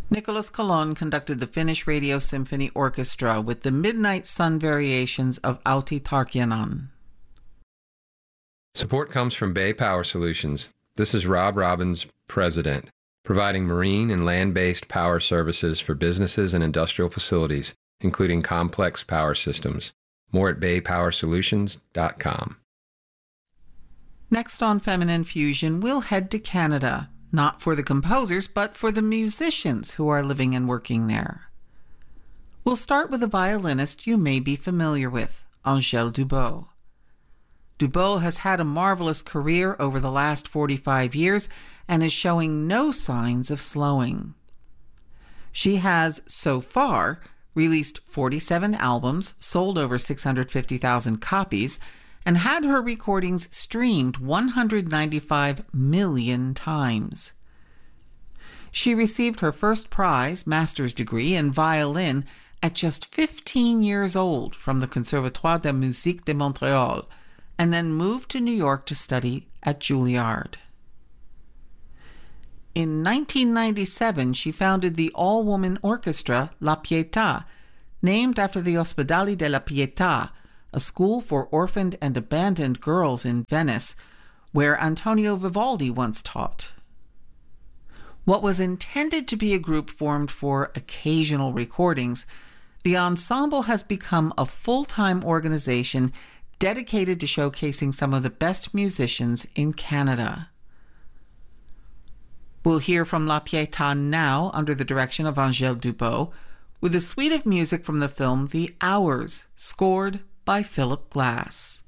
Nicholas Colon conducted the Finnish Radio Symphony Orchestra with the Midnight Sun variations of Auti Tarkianan. Support comes from Bay Power Solutions. This is Rob Robbins, President, providing marine and land-based power services for businesses and industrial facilities, including complex power systems. More at baypowersolutions.com. Next on Feminine Fusion, we'll head to Canada, not for the composers, but for the musicians who are living and working there. We'll start with a violinist you may be familiar with, Angèle Dubot. Dubot has had a marvelous career over the last 45 years and is showing no signs of slowing. She has, so far, released 47 albums, sold over 650,000 copies, and had her recordings streamed 195 million times. She received her first prize, master's degree, in violin at just 15 years old from the Conservatoire de Musique de Montréal, and then moved to New York to study at Juilliard. In 1997, she founded the all-woman orchestra La Pietà, named after the Ospedale della Pietà, a school for orphaned and abandoned girls in Venice, where Antonio Vivaldi once taught. What was intended to be a group formed for occasional recordings, the ensemble has become a full-time organization dedicated to showcasing some of the best musicians in Canada. We'll hear from La Pietà now under the direction of Angèle Dubot, with a suite of music from the film The Hours, scored by Philip Glass.